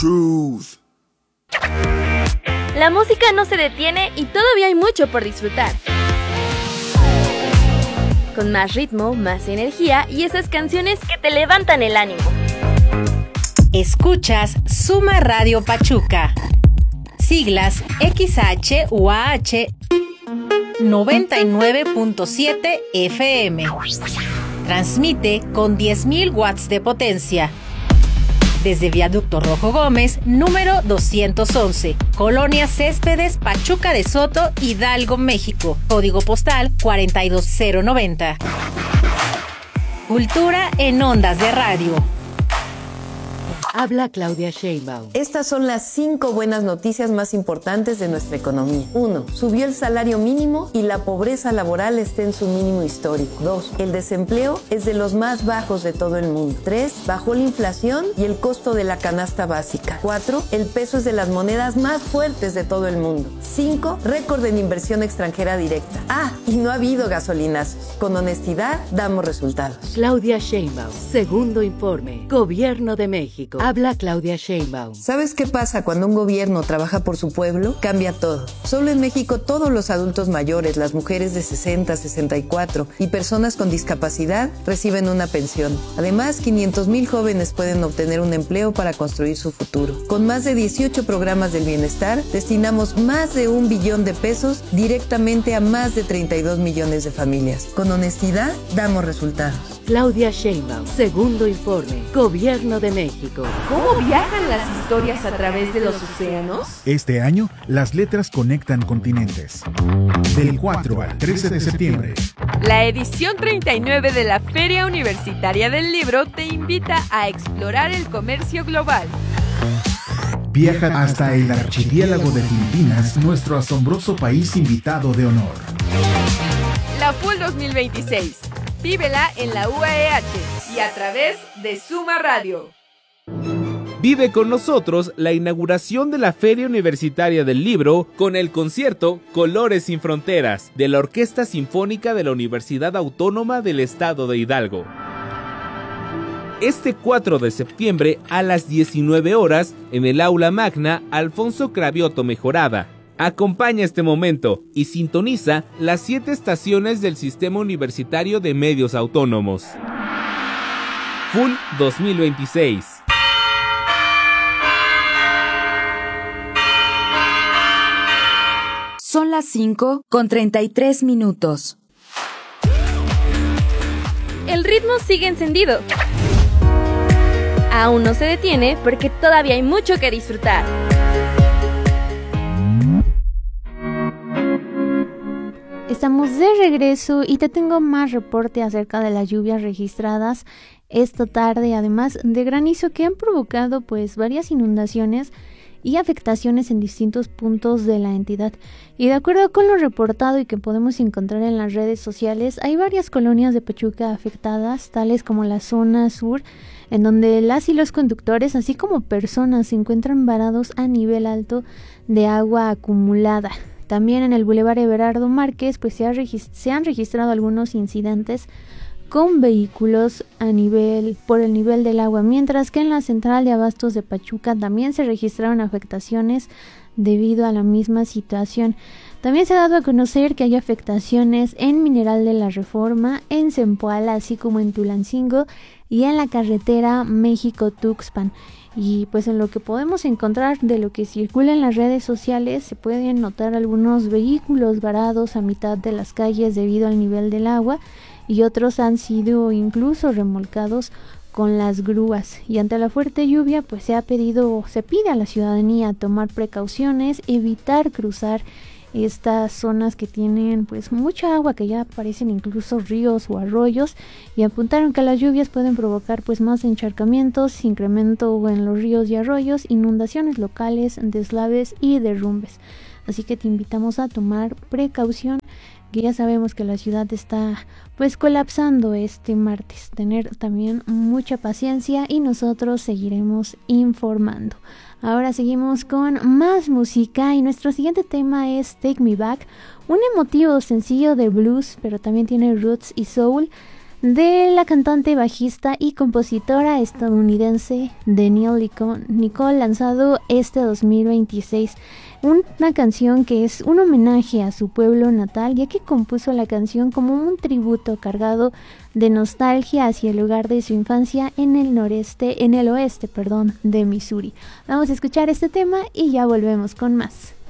truth. La música no se detiene y todavía hay mucho por disfrutar. Con más ritmo, más energía y esas canciones que te levantan el ánimo. Escuchas Suma Radio Pachuca. Siglas XHUAH 99.7 FM. Transmite con 10.000 watts de potencia. Desde Viaducto Rojo Gómez, número 211, Colonia Céspedes, Pachuca de Soto, Hidalgo, México. Código postal 42090. Cultura en ondas de radio. Habla Claudia Sheinbaum. Estas son las 5 buenas noticias más importantes de nuestra economía. 1. Subió el salario mínimo y la pobreza laboral está en su mínimo histórico. 2. El desempleo es de los más bajos de todo el mundo. 3. Bajó la inflación y el costo de la canasta básica. 4. El peso es de las monedas más fuertes de todo el mundo. 5. Récord en inversión extranjera directa. Y no ha habido gasolinazos. Con honestidad damos resultados. Claudia Sheinbaum. Segundo informe. Gobierno de México. Habla Claudia Sheinbaum. ¿Sabes qué pasa cuando un gobierno trabaja por su pueblo? Cambia todo. Solo en México todos los adultos mayores, las mujeres de 60, 64 y personas con discapacidad reciben una pensión. Además, 500,000 jóvenes pueden obtener un empleo para construir su futuro. Con más de 18 programas del bienestar, destinamos más de 1 billón de pesos directamente a más de 32 millones de familias. Con honestidad, damos resultados. Claudia Sheinbaum. Segundo informe. Gobierno de México. ¿Cómo viajan las historias a través de los océanos? Este año, las letras conectan continentes. Del 4 al 13 de septiembre. La edición 39 de la Feria Universitaria del Libro te invita a explorar el comercio global. Viaja hasta el archipiélago de Filipinas, nuestro asombroso país invitado de honor. La FUL 2026. Vívela en la UAEH y a través de Suma Radio. Vive con nosotros la inauguración de la Feria Universitaria del Libro con el concierto Colores sin Fronteras de la Orquesta Sinfónica de la Universidad Autónoma del Estado de Hidalgo. Este 4 de septiembre a las 19 horas en el Aula Magna Alfonso Cravioto Mejorada. Acompaña este momento y sintoniza las 7 estaciones del Sistema Universitario de Medios Autónomos. FUL 2026. Son las 5:33. El ritmo sigue encendido. Aún no se detiene porque todavía hay mucho que disfrutar. Estamos de regreso y te tengo más reporte acerca de las lluvias registradas esta tarde, además de granizo que han provocado pues varias inundaciones y afectaciones en distintos puntos de la entidad. Y de acuerdo con lo reportado y que podemos encontrar en las redes sociales, hay varias colonias de Pachuca afectadas, tales como la zona sur, en donde las y los conductores, así como personas, se encuentran varados a nivel alto de agua acumulada. También en el Boulevard Everardo Márquez pues se han registrado algunos incidentes con vehículos por el nivel del agua, mientras que en la central de abastos de Pachuca también se registraron afectaciones debido a la misma situación. También se ha dado a conocer que hay afectaciones en Mineral de la Reforma, en Zempoala, así como en Tulancingo y en la carretera México-Tuxpan. Y pues en lo que podemos encontrar de lo que circula en las redes sociales se pueden notar algunos vehículos varados a mitad de las calles debido al nivel del agua, y otros han sido incluso remolcados con las grúas. Y ante la fuerte lluvia pues se pide a la ciudadanía tomar precauciones, evitar cruzar estas zonas que tienen pues mucha agua, que ya parecen incluso ríos o arroyos, y apuntaron que las lluvias pueden provocar pues más encharcamientos, incremento en los ríos y arroyos, inundaciones locales, deslaves y derrumbes. Así que te invitamos a tomar precaución, que ya sabemos que la ciudad está pues colapsando este martes. Tener también mucha paciencia y nosotros seguiremos informando. Ahora seguimos con más música y nuestro siguiente tema es Take Me Back, un emotivo sencillo de blues, pero también tiene roots y soul, de la cantante, bajista y compositora estadounidense Danielle Nicole, lanzado este 2026. Una canción que es un homenaje a su pueblo natal, ya que compuso la canción como un tributo cargado de nostalgia hacia el lugar de su infancia en el oeste de Missouri. Vamos a escuchar este tema y ya volvemos con más.